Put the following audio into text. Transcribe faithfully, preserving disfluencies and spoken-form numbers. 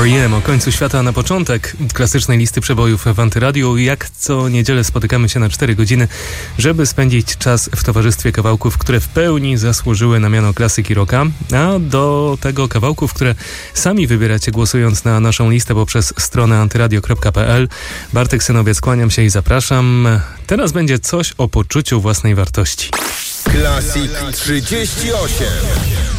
R E M o końcu świata na początek klasycznej listy przebojów w Antyradiu. Jak co niedzielę spotykamy się na cztery godziny, żeby spędzić czas w towarzystwie kawałków, które w pełni zasłużyły na miano klasyki rocka, a do tego kawałków, które sami wybieracie głosując na naszą listę poprzez stronę antyradio kropka p l. Bartek Synowiec, kłaniam się i zapraszam. Teraz będzie coś o poczuciu własnej wartości. Classic trzydzieści osiem.